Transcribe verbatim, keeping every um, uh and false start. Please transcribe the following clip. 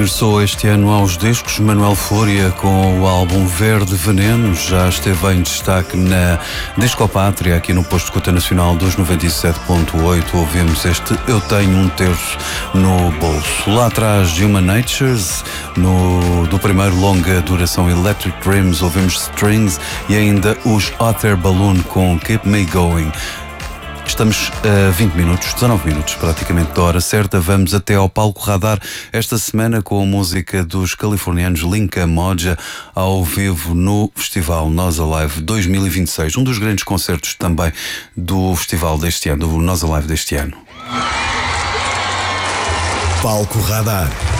Regressou este ano aos discos. Manuel Fúria, com o álbum Verde Veneno, já esteve em destaque na Discopátria, aqui no Posto de Escuta Nacional dos noventa e sete ponto oito. Ouvimos este Eu Tenho um Terço no Bolso. Lá atrás, Human Natures, no, do primeiro longa duração Electric Dreams, ouvimos Strings e ainda os Hot Air Balloon com Keep Me Going. Estamos a vinte minutos, dezanove minutos praticamente da hora certa. Vamos até ao palco Radar esta semana com a música dos californianos Linka Moja ao vivo no Festival Nós Alive dois mil e vinte e seis, um dos grandes concertos também do festival deste ano, do Nós Alive deste ano. Palco Radar.